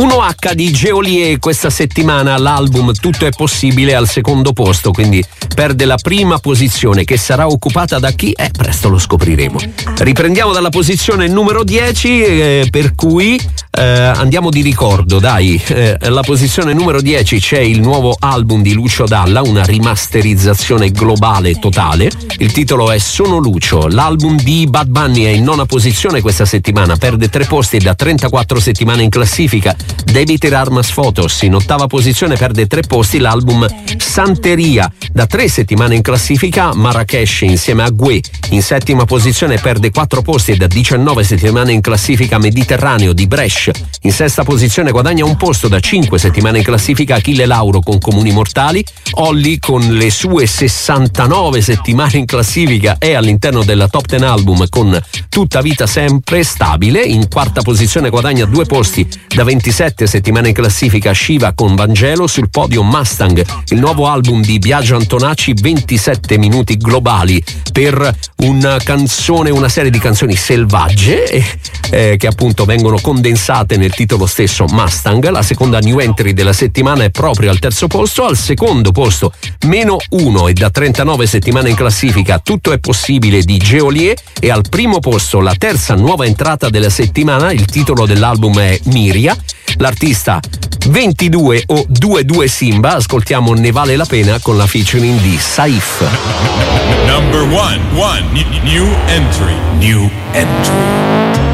1H di Geolier questa settimana, l'album Tutto è possibile al secondo posto, quindi perde la prima posizione, che sarà occupata da chi? Presto lo scopriremo. Riprendiamo dalla posizione numero 10, per cui andiamo di ricordo, dai. Alla posizione numero 10 c'è il nuovo album di Lucio Dalla, una rimasterizzazione globale totale. Il titolo è Sono Lucio. L'album di Bad Bunny è in nona posizione questa settimana, perde 3 posti da 34 settimane in classifica. David Armas Photos in ottava posizione, perde 3 posti l'album Santeria, da 3 settimane in classifica. Marrakesh insieme a Gue in settima posizione, perde 4 posti da 19 settimane in classifica. Mediterraneo di Brescia in sesta posizione, guadagna un posto da 5 settimane in classifica. Achille Lauro con Comuni Mortali. Olly con le sue 69 settimane in classifica è all'interno della top 10 album con Tutta vita sempre stabile. In quarta posizione guadagna 2 posti da 27 settimane in classifica. Shiva con Vangelo. Sul podio Mustang, il nuovo album di Biagio Antonacci, 27 minuti globali per una serie di canzoni selvagge che appunto vengono condensate nel titolo stesso, Mustang. La seconda new entry della settimana è proprio al terzo posto. Al secondo posto -1 e da 39 settimane in classifica, Tutto è possibile di Geolier. E al primo posto la terza nuova entrata della settimana, il titolo dell'album è Miria. L'artista 22 o 22 Simba. Ascoltiamo Ne vale la pena con la featuring di Saif. Number one, new entry.